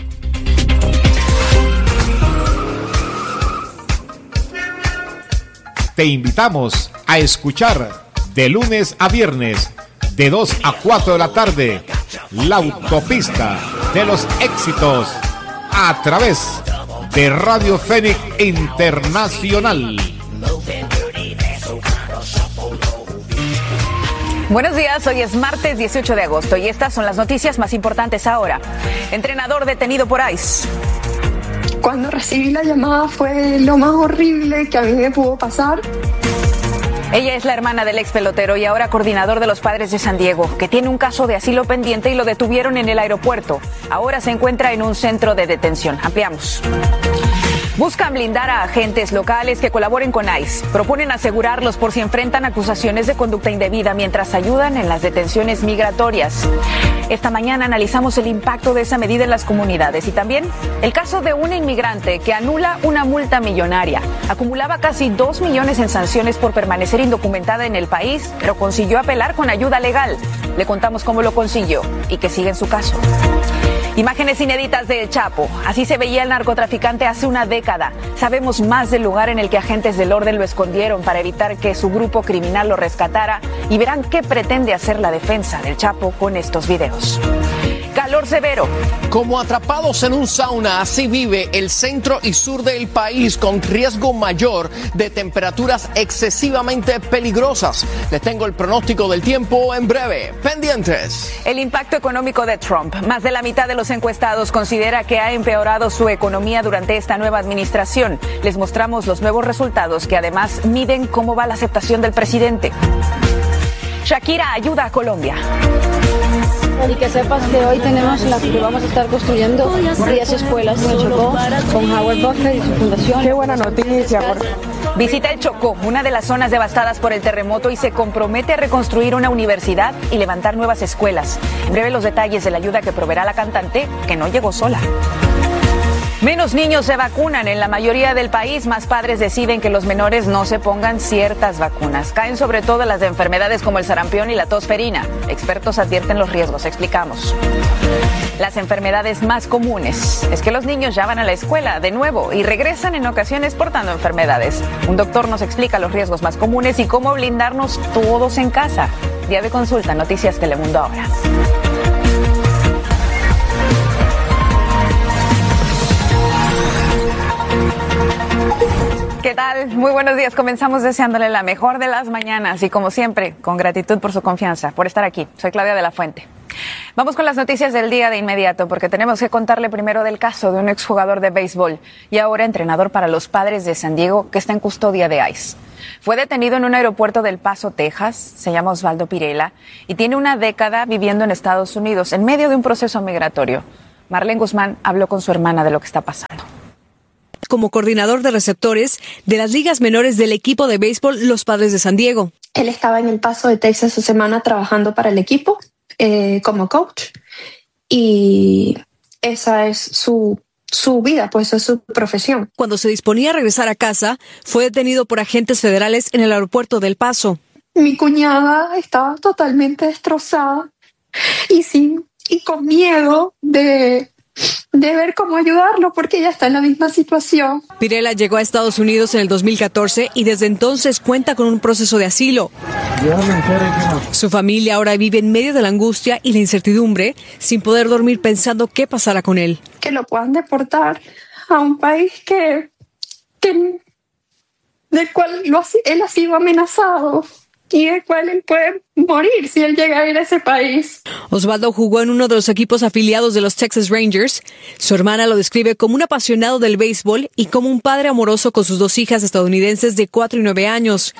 Te invitamos a escuchar de lunes a viernes, de 2 a 4 de la tarde, La Autopista de los Éxitos, a través de Radio Fénix Internacional. Buenos días, hoy es martes 18 de agosto y estas son las noticias más importantes ahora. Entrenador detenido por ICE. Cuando recibí la llamada fue lo más horrible que a mí me pudo pasar. Ella es la hermana del ex pelotero y ahora coordinador de los Padres de San Diego, que tiene un caso de asilo pendiente y lo detuvieron en el aeropuerto. Ahora se encuentra en un centro de detención. Ampliamos. Buscan blindar a agentes locales que colaboren con ICE. Proponen asegurarlos por si enfrentan acusaciones de conducta indebida mientras ayudan en las detenciones migratorias. Esta mañana analizamos el impacto de esa medida en las comunidades y también el caso de una inmigrante que anula una multa millonaria. Acumulaba casi 2 millones en sanciones por permanecer indocumentada en el país, pero consiguió apelar con ayuda legal. Le contamos cómo lo consiguió y que sigue en su caso. Imágenes inéditas de El Chapo. Así se veía el narcotraficante hace una década. Sabemos más del lugar en el que agentes del orden lo escondieron para evitar que su grupo criminal lo rescatara y verán qué pretende hacer la defensa del Chapo con estos videos. Calor severo. Como atrapados en un sauna, así vive el centro y sur del país con riesgo mayor de temperaturas excesivamente peligrosas. Les tengo el pronóstico del tiempo en breve. Pendientes. El impacto económico de Trump. Más de la mitad de los encuestados considera que ha empeorado su economía durante esta nueva administración. Les mostramos los nuevos resultados que además miden cómo va la aceptación del presidente. Shakira ayuda a Colombia. Y que sepas que hoy tenemos la que vamos a estar construyendo 10 escuelas en el Chocó con Howard Buffett y su fundación. Qué buena noticia. Visita el Chocó, una de las zonas devastadas por el terremoto, y se compromete a reconstruir una universidad y levantar nuevas escuelas. En breve los detalles de la ayuda que proveerá la cantante, que no llegó sola. Menos niños se vacunan en la mayoría del país. Más padres deciden que los menores no se pongan ciertas vacunas. Caen sobre todo las de enfermedades como el sarampión y la tos ferina. Expertos advierten los riesgos. Explicamos. Las enfermedades más comunes es que los niños ya van a la escuela de nuevo y regresan en ocasiones portando enfermedades. Un doctor nos explica los riesgos más comunes y cómo blindarnos todos en casa. Día de consulta, Noticias Telemundo ahora. ¿Qué tal? Muy buenos días. Comenzamos deseándole la mejor de las mañanas y, como siempre, con gratitud por su confianza, por estar aquí. Soy Claudia de la Fuente. Vamos con las noticias del día de inmediato, porque tenemos que contarle primero del caso de un exjugador de béisbol y ahora entrenador para los Padres de San Diego, que está en custodia de ICE. Fue detenido en un aeropuerto del Paso, Texas. Se llama Osvaldo Pirela y tiene una década viviendo en Estados Unidos en medio de un proceso migratorio. Marlene Guzmán habló con su hermana de lo que está pasando. Como coordinador de receptores de las ligas menores del equipo de béisbol Los Padres de San Diego. Él estaba en El Paso de Texas su semana trabajando para el equipo como coach, y esa es su vida, pues es su profesión. Cuando se disponía a regresar a casa, fue detenido por agentes federales en el aeropuerto del Paso. Mi cuñada estaba totalmente destrozada y con miedo de ver cómo ayudarlo, porque ella está en la misma situación. Pirela llegó a Estados Unidos en el 2014 y desde entonces cuenta con un proceso de asilo. Su familia ahora vive en medio de la angustia y la incertidumbre, sin poder dormir pensando qué pasará con él. Que lo puedan deportar a un país del cual él ha sido amenazado y del cual él puede morir si él llega a ir a ese país. Osvaldo jugó en uno de los equipos afiliados de los Texas Rangers. Su hermana lo describe como un apasionado del béisbol y como un padre amoroso con sus dos hijas estadounidenses de 4 y 9 años.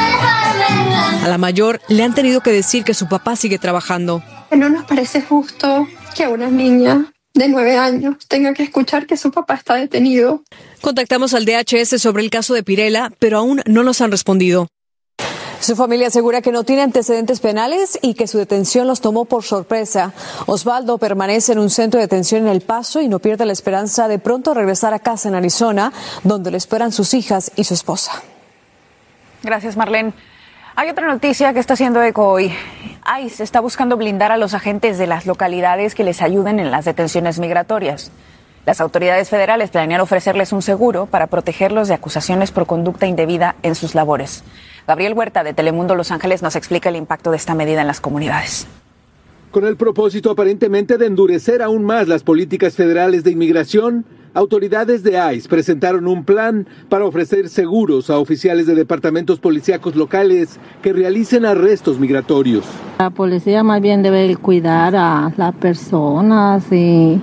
A la mayor le han tenido que decir que su papá sigue trabajando. No nos parece justo que una niña de 9 años tenga que escuchar que su papá está detenido. Contactamos al DHS sobre el caso de Pirela, pero aún no nos han respondido. Su familia asegura que no tiene antecedentes penales y que su detención los tomó por sorpresa. Osvaldo permanece en un centro de detención en El Paso y no pierde la esperanza de pronto regresar a casa en Arizona, donde le esperan sus hijas y su esposa. Gracias, Marlene. Hay otra noticia que está haciendo eco hoy. ICE está buscando blindar a los agentes de las localidades que les ayuden en las detenciones migratorias. Las autoridades federales planean ofrecerles un seguro para protegerlos de acusaciones por conducta indebida en sus labores. Gabriel Huerta, de Telemundo Los Ángeles, nos explica el impacto de esta medida en las comunidades. Con el propósito aparentemente de endurecer aún más las políticas federales de inmigración, autoridades de ICE presentaron un plan para ofrecer seguros a oficiales de departamentos policíacos locales que realicen arrestos migratorios. La policía más bien debe cuidar a las personas y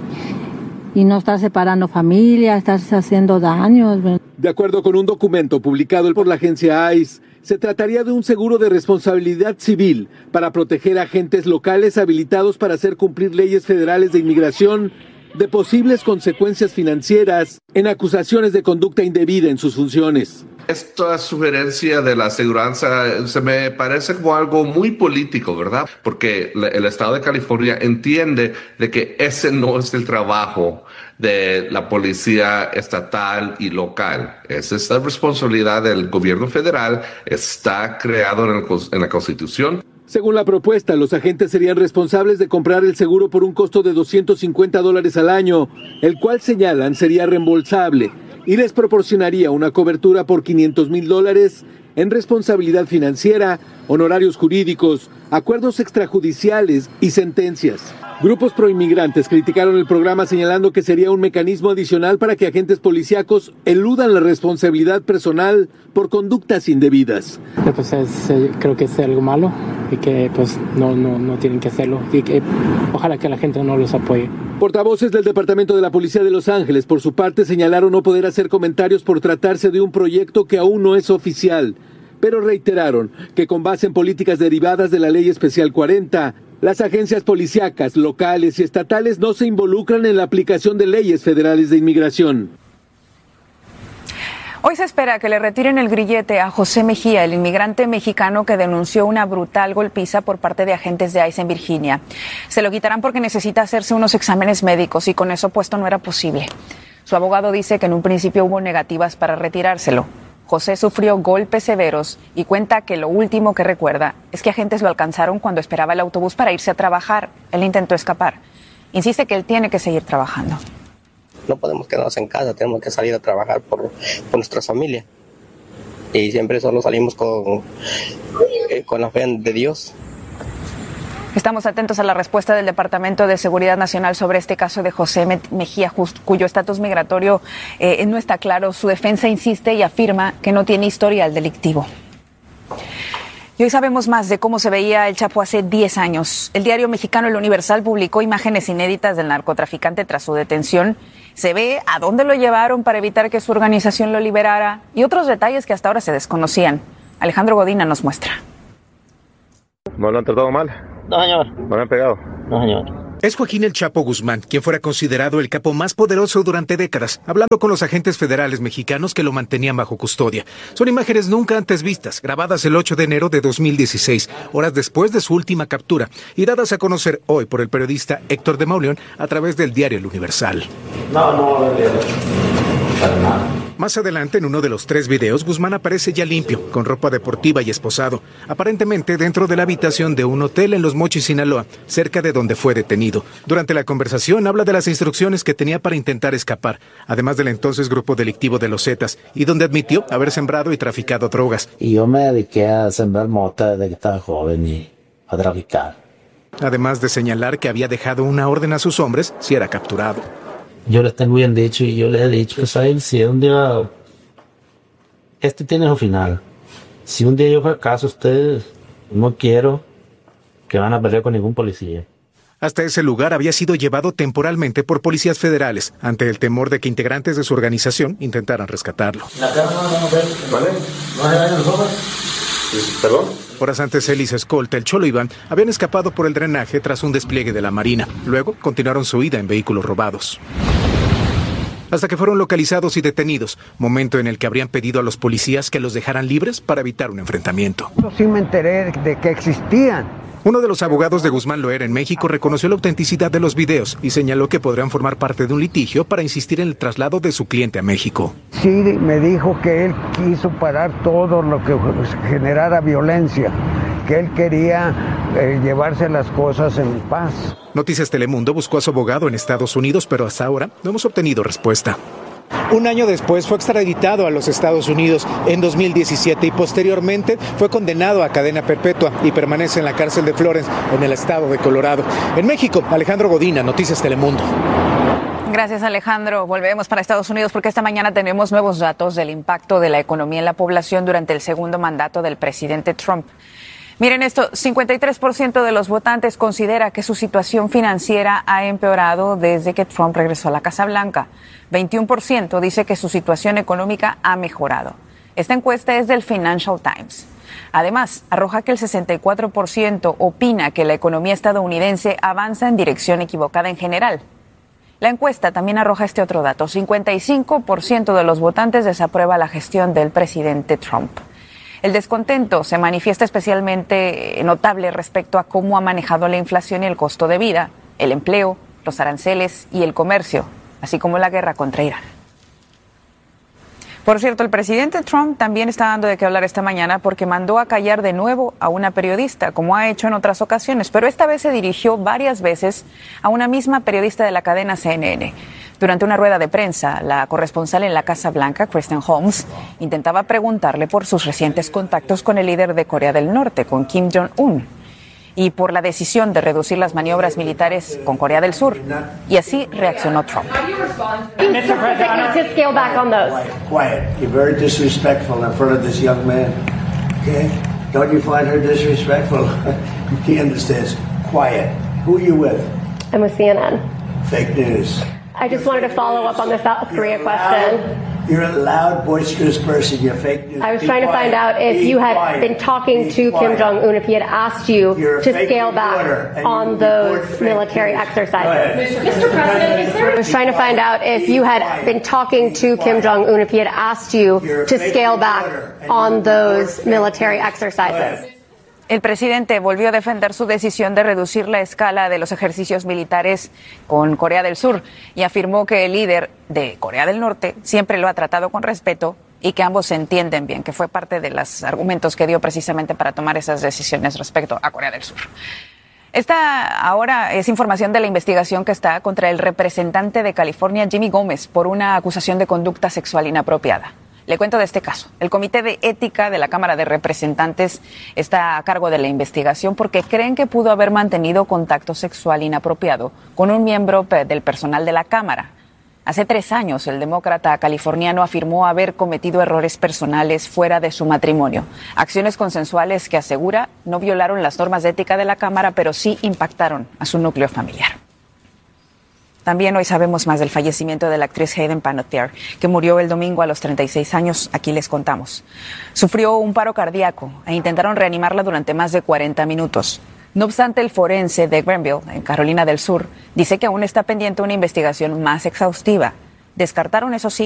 no estar separando familias, estarse haciendo daños. De acuerdo con un documento publicado por la agencia ICE, se trataría de un seguro de responsabilidad civil para proteger a agentes locales habilitados para hacer cumplir leyes federales de inmigración de posibles consecuencias financieras en acusaciones de conducta indebida en sus funciones. Esta sugerencia de la aseguranza se me parece como algo muy político, ¿verdad? Porque el estado de California entiende de que ese no es el trabajo de la policía estatal y local. Esa es la responsabilidad del gobierno federal, está creado en la Constitución. Según la propuesta, los agentes serían responsables de comprar el seguro por un costo de $250 al año, el cual señalan sería reembolsable y les proporcionaría una cobertura por $500,000 en responsabilidad financiera, honorarios jurídicos, acuerdos extrajudiciales y sentencias. Grupos proinmigrantes criticaron el programa señalando que sería un mecanismo adicional para que agentes policíacos eludan la responsabilidad personal por conductas indebidas. Pues creo que es algo malo y que pues no tienen que hacerlo y que ojalá que la gente no los apoye. Portavoces del Departamento de la Policía de Los Ángeles, por su parte, señalaron no poder hacer comentarios por tratarse de un proyecto que aún no es oficial, pero reiteraron que con base en políticas derivadas de la Ley Especial 40, las agencias policíacas locales y estatales no se involucran en la aplicación de leyes federales de inmigración. Hoy se espera que le retiren el grillete a José Mejía, el inmigrante mexicano que denunció una brutal golpiza por parte de agentes de ICE en Virginia. Se lo quitarán porque necesita hacerse unos exámenes médicos y con eso puesto no era posible. Su abogado dice que en un principio hubo negativas para retirárselo. José sufrió golpes severos y cuenta que lo último que recuerda es que agentes lo alcanzaron cuando esperaba el autobús para irse a trabajar. Él intentó escapar. Insiste que él tiene que seguir trabajando. No podemos quedarnos en casa, tenemos que salir a trabajar por nuestra familia. Y siempre solo salimos con la fe de Dios. Estamos atentos a la respuesta del Departamento de Seguridad Nacional sobre este caso de José Mejía, cuyo estatus migratorio no está claro. Su defensa insiste y afirma que no tiene historial delictivo. Y hoy sabemos más de cómo se veía el Chapo hace 10 años. El diario mexicano El Universal publicó imágenes inéditas del narcotraficante tras su detención. Se ve a dónde lo llevaron para evitar que su organización lo liberara y otros detalles que hasta ahora se desconocían. Alejandro Godina nos muestra. ¿No lo han tratado mal? No, señor. ¿No le han pegado? No, señor. Es Joaquín El Chapo Guzmán, quien fuera considerado el capo más poderoso durante décadas, hablando con los agentes federales mexicanos que lo mantenían bajo custodia. Son imágenes nunca antes vistas, grabadas el 8 de enero de 2016, horas después de su última captura, y dadas a conocer hoy por el periodista Héctor de Mauleón a través del diario El Universal. No, para nada. Más adelante, en uno de los 3 videos, Guzmán aparece ya limpio, con ropa deportiva y esposado, aparentemente dentro de la habitación de un hotel en Los Mochis, Sinaloa, cerca de donde fue detenido. Durante la conversación habla de las instrucciones que tenía para intentar escapar, además del entonces grupo delictivo de los Zetas, y donde admitió haber sembrado y traficado drogas. Y yo me dediqué a sembrar mota desde que estaba joven y a traficar. Además de señalar que había dejado una orden a sus hombres si era capturado. Yo les tengo bien dicho y yo les he dicho, ¿saben? Si un día este tiene su final, si un día yo fracaso, ustedes no quiero que van a pelear con ningún policía. Hasta ese lugar había sido llevado temporalmente por policías federales, ante el temor de que integrantes de su organización intentaran rescatarlo. ¿Perdón? Horas antes, él y su escolta, el Cholo Iván, habían escapado por el drenaje tras un despliegue de la Marina. Luego continuaron su huida en vehículos robados, hasta que fueron localizados y detenidos, momento en el que habrían pedido a los policías que los dejaran libres para evitar un enfrentamiento. Yo sí me enteré de que existían. Uno de los abogados de Guzmán Loera en México reconoció la autenticidad de los videos y señaló que podrían formar parte de un litigio para insistir en el traslado de su cliente a México. Sí, me dijo que él quiso parar todo lo que generara violencia, que él quería llevarse las cosas en paz. Noticias Telemundo buscó a su abogado en Estados Unidos, pero hasta ahora no hemos obtenido respuesta. Un año después fue extraditado a los Estados Unidos en 2017 y posteriormente fue condenado a cadena perpetua y permanece en la cárcel de Florence, en el estado de Colorado. En México, Alejandro Godina, Noticias Telemundo. Gracias, Alejandro. Volvemos para Estados Unidos porque esta mañana tenemos nuevos datos del impacto de la economía en la población durante el segundo mandato del presidente Trump. Miren esto, 53% de los votantes considera que su situación financiera ha empeorado desde que Trump regresó a la Casa Blanca. 21% dice que su situación económica ha mejorado. Esta encuesta es del Financial Times. Además, arroja que el 64% opina que la economía estadounidense avanza en dirección equivocada en general. La encuesta también arroja este otro dato. 55% de los votantes desaprueba la gestión del presidente Trump. El descontento se manifiesta especialmente notable respecto a cómo ha manejado la inflación y el costo de vida, el empleo, los aranceles y el comercio, así como la guerra contra Irán. Por cierto, el presidente Trump también está dando de qué hablar esta mañana porque mandó a callar de nuevo a una periodista, como ha hecho en otras ocasiones, pero esta vez se dirigió varias veces a una misma periodista de la cadena CNN. Durante una rueda de prensa, la corresponsal en la Casa Blanca, Kristen Holmes, intentaba preguntarle por sus recientes contactos con el líder de Corea del Norte, con Kim Jong-un, y por la decisión de reducir las maniobras militares con Corea del Sur. Y así reaccionó Trump. Mr. President, to scale back on those. Quiet. You're very disrespectful in front of this young man. Okay? Don't you find her disrespectful? He understands. Quiet. Who are you with? I'm with CNN. Fake news. I just wanted to follow up on the South Korea question. You're a loud, boisterous person. You're fake news. I was trying to find out if you had been talking to Kim Jong-un, if he had asked you to scale back on those military exercises. Mr. President, is there... I was trying to find out if you had been talking to Kim Jong-un, if he had asked you to scale back on those military exercises. El presidente volvió a defender su decisión de reducir la escala de los ejercicios militares con Corea del Sur y afirmó que el líder de Corea del Norte siempre lo ha tratado con respeto y que ambos se entienden bien, que fue parte de los argumentos que dio precisamente para tomar esas decisiones respecto a Corea del Sur. Esta ahora es información de la investigación que está contra el representante de California, Jimmy Gómez, por una acusación de conducta sexual inapropiada. Le cuento de este caso. El Comité de Ética de la Cámara de Representantes está a cargo de la investigación porque creen que pudo haber mantenido contacto sexual inapropiado con un miembro del personal de la Cámara. Hace 3 años, el demócrata californiano afirmó haber cometido errores personales fuera de su matrimonio. Acciones consensuales que asegura no violaron las normas de ética de la Cámara, pero sí impactaron a su núcleo familiar. También hoy sabemos más del fallecimiento de la actriz Hayden Panettiere, que murió el domingo a los 36 años. Aquí les contamos. Sufrió un paro cardíaco e intentaron reanimarla durante más de 40 minutos. No obstante, el forense de Greenville, en Carolina del Sur, dice que aún está pendiente una investigación más exhaustiva. Descartaron, eso sí,